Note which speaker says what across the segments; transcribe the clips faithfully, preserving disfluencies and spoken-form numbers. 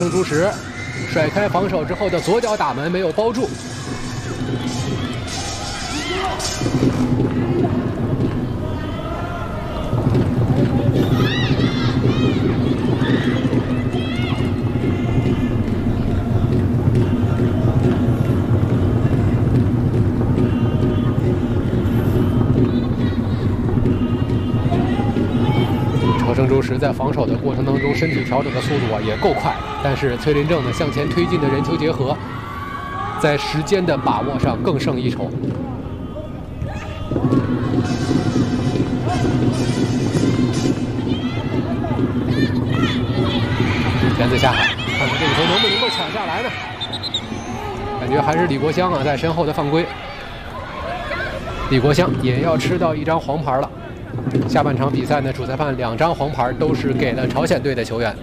Speaker 1: 郑主石甩开防守之后的左脚打门没有包住。朝圣周实在防守的过程当中，身体调整的速度啊也够快，但是崔林正呢向前推进的人球结合，在时间的把握上更胜一筹。田子下海，看看这个球能不能够抢下来呢？感觉还是李国香啊在身后的犯规。李国香也要吃到一张黄牌了。下半场比赛呢，主裁判两张黄牌都是给了朝鲜队的球员。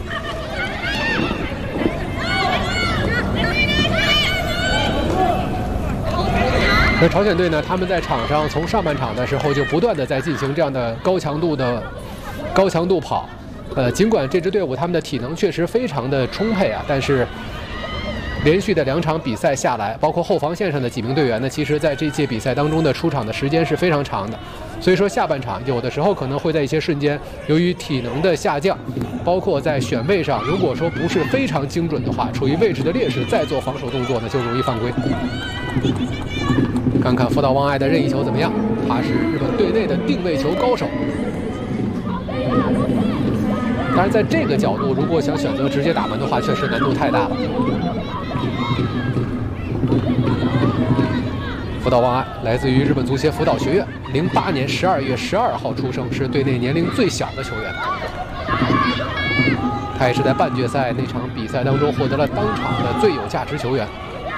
Speaker 1: 那朝鲜队呢，他们在场上从上半场的时候就不断的在进行这样的高强度的高强度跑。呃，尽管这支队伍他们的体能确实非常的充沛啊，但是连续的两场比赛下来，包括后防线上的几名队员呢，其实在这届比赛当中的出场的时间是非常长的。所以说下半场有的时候可能会在一些瞬间，由于体能的下降，包括在选位上，如果说不是非常精准的话，处于位置的劣势，再做防守动作呢，就容易犯规。看看福岛望爱的任意球怎么样？他是日本队内的定位球高手。当然，在这个角度，如果想选择直接打门的话，确实难度太大了。福岛望爱来自于日本足协福岛学院，零八年十二月十二号出生，是队内年龄最小的球员。他也是在半决赛那场比赛当中获得了当场的最有价值球员。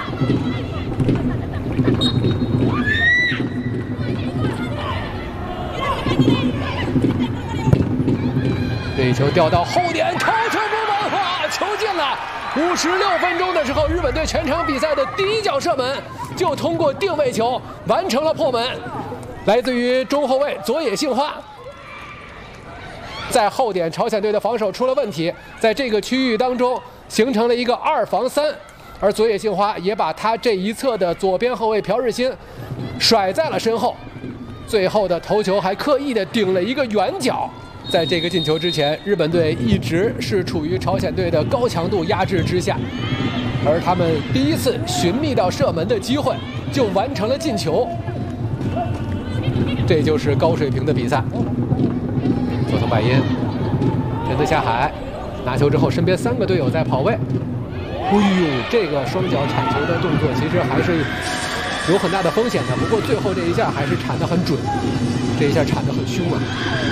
Speaker 1: 这一球掉到后点，超球不门，哇，球进了！五十六分钟的时候，日本队全场比赛的第一脚射门就通过定位球完成了破门，来自于中后卫佐野杏花。在后点，朝鲜队的防守出了问题，在这个区域当中形成了一个二防三，而佐野杏花也把他这一侧的左边后卫朴日新甩在了身后，最后的头球还刻意的顶了一个远角。在这个进球之前，日本队一直是处于朝鲜队的高强度压制之下，而他们第一次寻觅到射门的机会，就完成了进球。这就是高水平的比赛。佐藤百音，田子下海，拿球之后，身边三个队友在跑位。哎呦，这个双脚铲球的动作其实还是有很大的风险的，不过最后这一下还是铲得很准，这一下铲得很凶啊。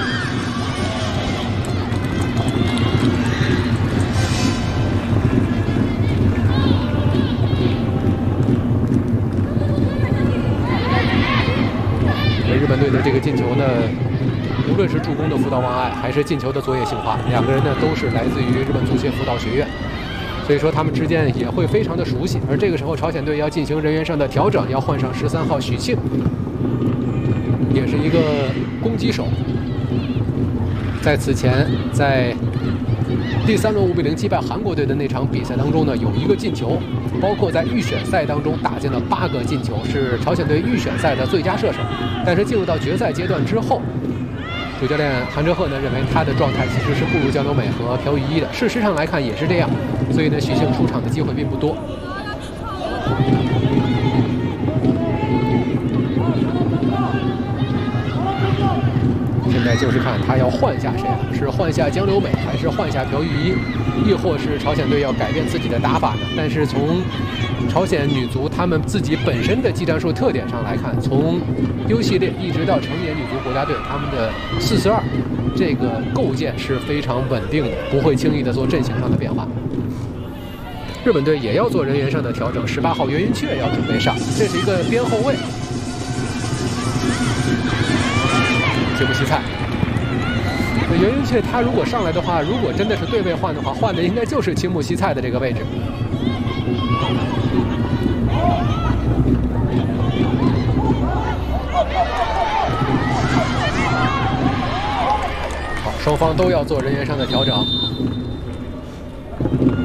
Speaker 1: 日本队的这个进球呢，无论是助攻的福岛望爱，还是进球的佐野杏花，两个人呢都是来自于日本足协福岛学院，所以说他们之间也会非常的熟悉。而这个时候，朝鲜队要进行人员上的调整，要换上十三号许庆，也是一个攻击手。在此前，在第三轮五比零击败韩国队的那场比赛当中呢，有一个进球，包括在预选赛当中打进了八个进球，是朝鲜队预选赛的最佳射手。但是进入到决赛阶段之后，主教练韩哲赫呢认为他的状态其实是不如江留美和朴宇一的，事实上来看也是这样，所以呢许庆出场的机会并不多。现在就是看他要换下谁了，是换下江留美，还是换下朴宇一，亦或是朝鲜队要改变自己的打法呢？但是从朝鲜女足他们自己本身的技战术特点上来看，从 U 系列一直到成年女足国家队，他们的四四二这个构建是非常稳定的，不会轻易的做阵型上的变化。日本队也要做人员上的调整，十八号袁云雀要准备上，这是一个边后卫。青木希菜，袁云雀他如果上来的话，如果真的是对位换的话，换的应该就是青木希菜的这个位置。好，双方都要做人员上的调整。